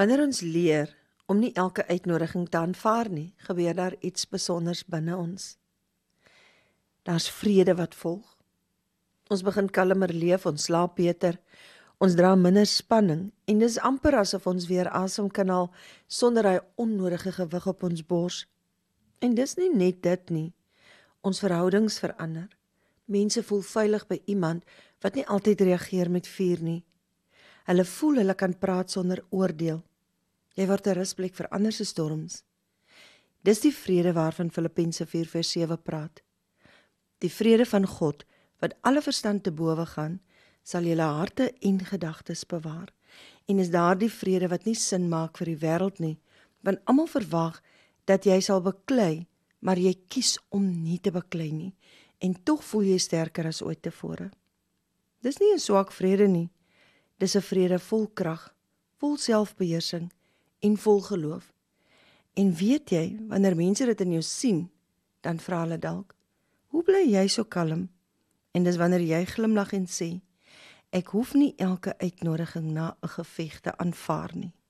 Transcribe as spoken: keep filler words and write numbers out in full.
Wanneer ons leer om nie elke uitnodiging te aanvaar nie, gebeur daar iets spesonders binne ons. Daar's vrede wat volg. Ons begin kalmer leef, ons slaap beter, ons dra minder spanning en dis amper asof ons weer asem kan haal sonder daai onnodige gewig op ons bors. En dis nie net dit nie. Ons verhoudings verander. Mense voel veilig by iemand wat nie altyd reageer met vuur nie. Hulle voel hulle kan praat sonder oordeel. Jy word 'n rusplek vir ander se storms. Dis die vrede waarvan Filippense vier vers sewe praat. Die vrede van God, wat alle verstand te bowe gaan, sal julle harte en gedagtes bewaar. En is daardie vrede wat nie sin maak vir die wêreld nie, want almal verwag dat jy sal beklei, maar jy kies om nie te beklei nie, en tog voel jy sterker as ooit tevore. Dis nie 'n swak vrede nie, dis 'n vrede vol krag, vol selfbeheersing en vol geloof. En weet jy, wanneer mense dit in jou sien, dan vra hulle dalk, hoe bly jy so kalm? En dis wanneer jy glimlag en sê, ek hoef nie elke uitnodiging na 'n geveg te aanvaar nie.